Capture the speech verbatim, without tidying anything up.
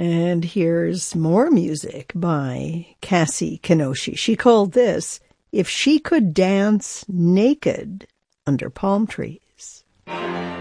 And here's more music by Cassie Kinoshi. She called this If She Could Dance Naked Under Palm Trees.